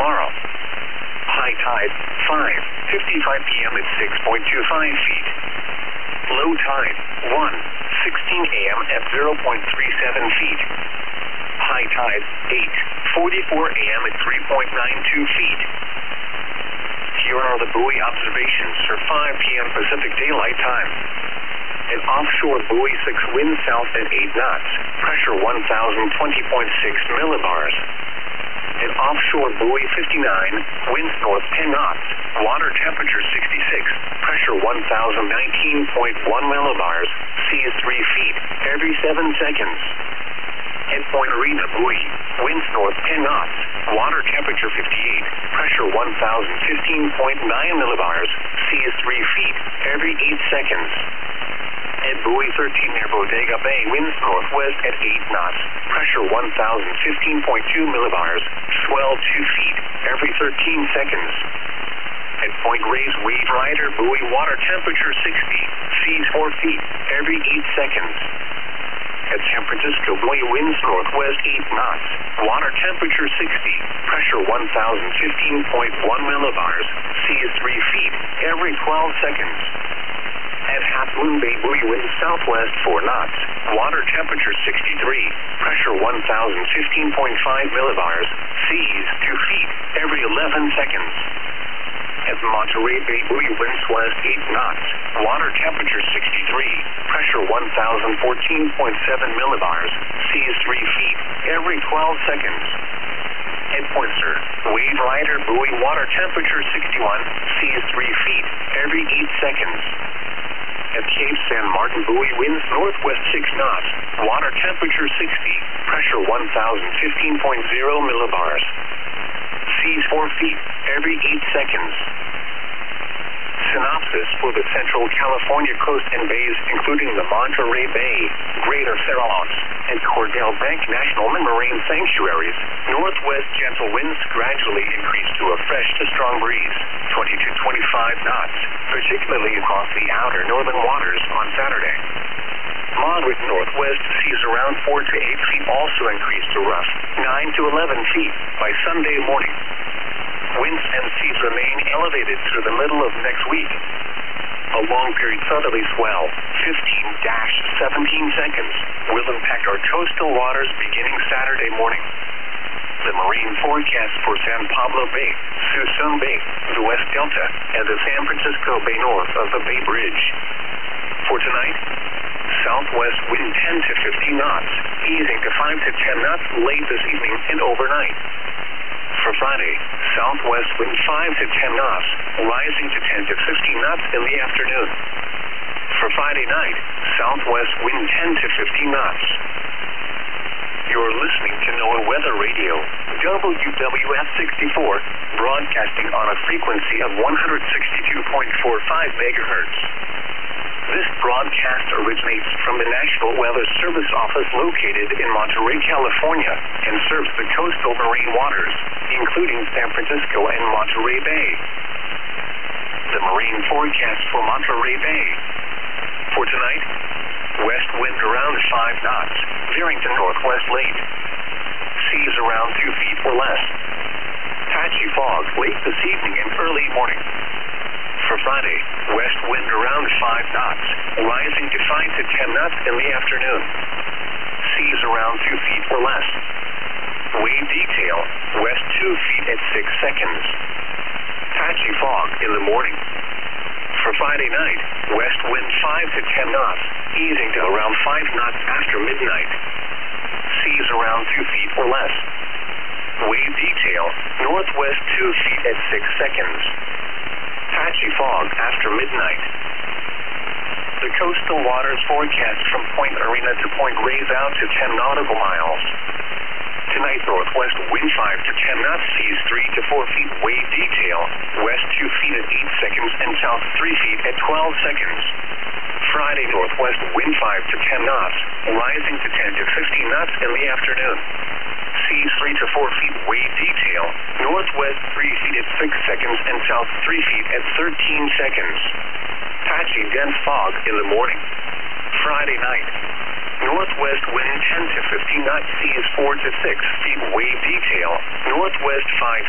tomorrow. High tide, 5:55 p.m. at 6.25 feet. Low tide, 1:16 a.m. at 0.37 feet. High tide, 8:44 a.m. at 3.92 feet. Here are the buoy observations for 5 p.m. Pacific Daylight Time. An offshore buoy 6 wind south at 8 knots, pressure 1020.6 millibars. An offshore buoy 59, winds north 10 knots, water temperature 66, pressure 1019.1 millibars, seas 3 feet, every 7 seconds. At Point Arena buoy, winds north 10 knots, water temperature 58, pressure 1015.9 millibars, seas 3 feet, every 8 seconds. At buoy 13 near Bodega Bay, winds northwest at 8 knots, pressure 1015.2 millibars, swell 2 feet, every 13 seconds. At Point Reyes Wave Rider buoy, water temperature 60, seas 4 feet, every 8 seconds. At San Francisco buoy, winds northwest 8 knots, water temperature 60, pressure 1015.1 millibars, seas 3 feet, every 12 seconds. At Half Moon Bay buoy, winds southwest 4 knots, water temperature 63, pressure 1015.5 millibars, seas 2 feet, every 11 seconds. At Monterey Bay buoy, winds west 8 knots, water temperature 63, pressure 1014.7 millibars, seas 3 feet, every 12 seconds. At Point Sur, Wave Rider buoy, water temperature 61, seas 3 feet, every 8 seconds. At Cape San Martin buoy, winds northwest 6 knots, water temperature 60, pressure 1015.0 millibars. Seas 4 feet, every 8 seconds. Synopsis for the Central California coast and bays, including the Monterey Bay, Greater Farallones, and Cordell Bank National Marine Sanctuaries. Northwest gentle winds gradually increase to a fresh to strong breeze, 20 to 25 knots, particularly across the outer northern waters on Saturday. Moderate northwest seas around 4 to 8 feet also increase to rough 9 to 11 feet by Sunday morning. Winds and seas remain elevated through the middle of next week. A long-period southerly swell, 15-17 seconds, will impact our coastal waters beginning Saturday morning. The marine forecast for San Pablo Bay, Suisun Bay, the West Delta, and the San Francisco Bay north of the Bay Bridge. For tonight, southwest wind 10 to 15 knots, easing to 5 to 10 knots late this evening and overnight. For Friday, southwest wind 5 to 10 knots, rising to 10 to 15 knots in the afternoon. For Friday night, southwest wind 10 to 15 knots. You're listening to NOAA Weather Radio, WWF 64, broadcasting on a frequency of 162.45 megahertz. This broadcast originates from the National Weather Service Office located in Monterey, California, and serves the coastal marine waters, including San Francisco and Monterey Bay. The marine forecast for Monterey Bay. For tonight, west wind around 5 knots, veering to northwest late. Seas around 2 feet or less. Patchy fog late this evening and early morning. For Friday, west wind around 5 knots, rising to 5 to 10 knots in the afternoon. Seas around 2 feet or less. Wave detail, west 2 feet at 6 seconds. Patchy fog in the morning. For Friday night, west wind 5 to 10 knots, easing to around 5 knots after midnight. Seas around 2 feet or less. Wave detail, northwest 2 feet at 6 seconds. Patchy fog after midnight. The coastal waters forecast from Point Arena to Point Reyes out to 10 nautical miles. Tonight, northwest wind 5 to 10 knots, seas 3 to 4 feet, wave detail, west 2 feet at 8 seconds, and south 3 feet at 12 seconds. Friday, northwest wind 5 to 10 knots, rising to 10 to 15 knots in the afternoon. Seas 3 to 4 feet, wave detail, northwest 3 feet at 6 seconds, and south 3 feet at 13 seconds. Patchy dense fog in the morning. Friday night, northwest wind 10 to 15 knots, seas 4 to 6 feet, wave detail, northwest 5